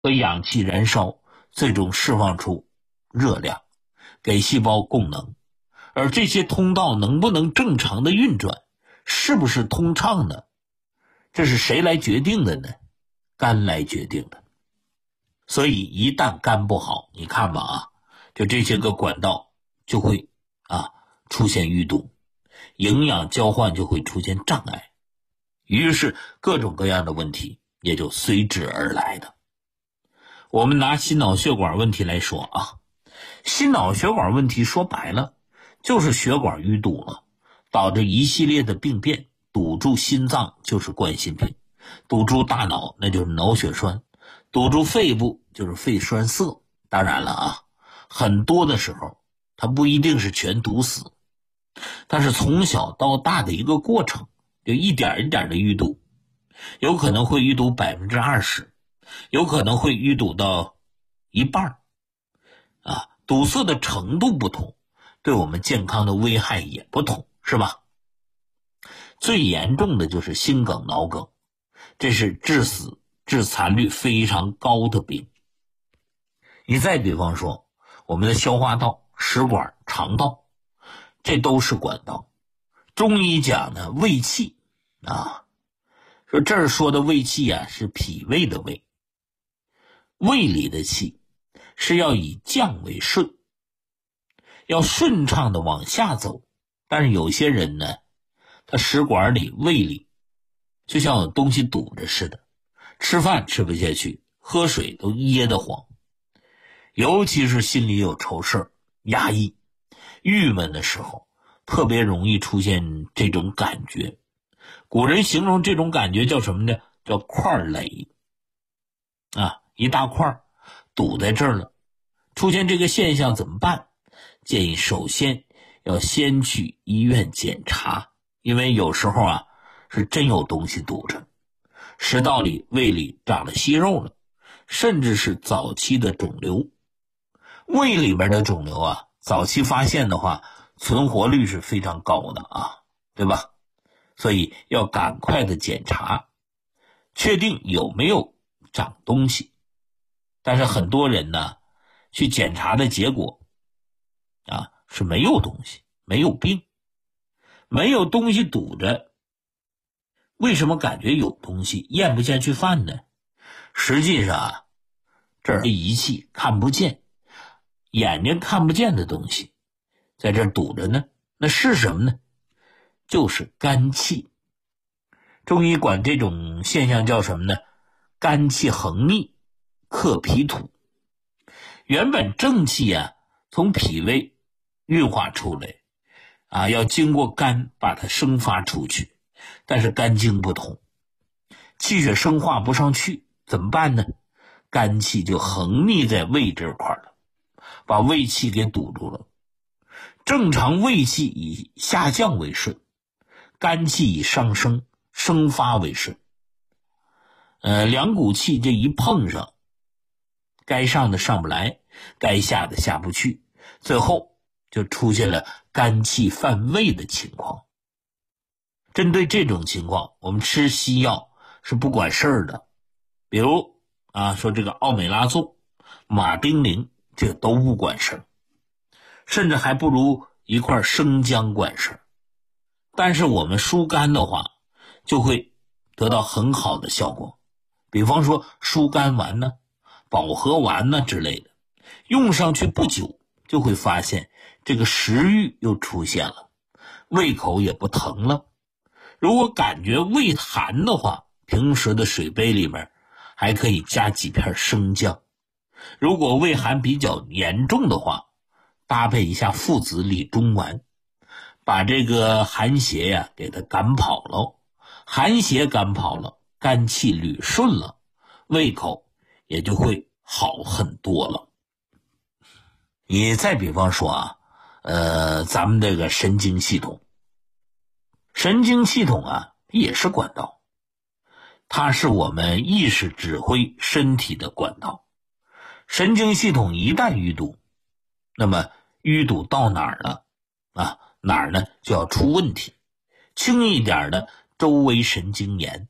和氧气燃烧，最终释放出热量，给细胞供能。而这些通道能不能正常的运转，是不是通畅呢？这是谁来决定的呢？肝来决定的。所以一旦肝不好，你看吧就这些个管道就会出现淤堵，营养交换就会出现障碍，于是各种各样的问题也就随之而来的。我们拿心脑血管问题来说心脑血管问题说白了就是血管淤堵了，导致一系列的病变，堵住心脏就是冠心病，堵住大脑那就是脑血栓，堵住肺部就是肺栓塞。当然了很多的时候它不一定是全堵死，它是从小到大的一个过程，就一点一点的淤堵，有可能会淤堵 20%， 有可能会淤堵到一半堵塞的程度不同，对我们健康的危害也不同，是吧？最严重的就是心梗、脑梗，这是致死、致残率非常高的病。你再比方说我们的消化道、食管、肠道，这都是管道。中医讲呢，胃气说这儿说的胃气是脾胃的胃，胃里的气是要以降为顺，要顺畅的往下走。但是有些人呢，他食管里、胃里就像有东西堵着似的，吃饭吃不下去，喝水都噎得慌，尤其是心里有愁事儿、压抑、郁闷的时候，特别容易出现这种感觉。古人形容这种感觉叫什么呢？叫块垒一大块堵在这儿了。出现这个现象怎么办？建议首先要先去医院检查，因为有时候是真有东西堵着，食道里、胃里长了息肉了，甚至是早期的肿瘤。胃里边的肿瘤早期发现的话，存活率是非常高的对吧？所以要赶快的检查，确定有没有长东西。但是很多人呢，去检查的结果是没有东西，没有病，没有东西堵着。为什么感觉有东西，咽不下去饭呢？实际上这儿仪器看不见，眼睛看不见的东西在这儿堵着呢。那是什么呢？就是肝气。中医管这种现象叫什么呢？肝气横逆，克脾土。原本正气从脾胃运化出来要经过肝把它生发出去，但是肝经不通，气血生化不上去，怎么办呢？肝气就横逆在胃这块了，把胃气给堵住了。正常胃气以下降为顺，肝气以上升生发为顺。两股气这一碰上，该上的上不来，该下的下不去，最后就出现了肝气犯胃的情况。针对这种情况，我们吃西药是不管事儿的，比如说这个奥美拉唑、马丁啉，这都不管事儿，甚至还不如一块生姜管事儿。但是我们疏肝的话，就会得到很好的效果，比方说疏肝丸呢、保和丸呢之类的，用上去不久就会发现这个食欲又出现了，胃口也不疼了。如果感觉胃寒的话，平时的水杯里面还可以加几片生姜。如果胃寒比较严重的话，搭配一下附子理中丸，把这个寒邪给它赶跑了。寒邪赶跑了，肝气捋顺了，胃口也就会好很多了。你再比方说咱们这个神经系统，神经系统也是管道，它是我们意识指挥身体的管道。神经系统一旦淤堵，那么淤堵到哪儿了哪儿呢就要出问题。轻一点的周围神经炎，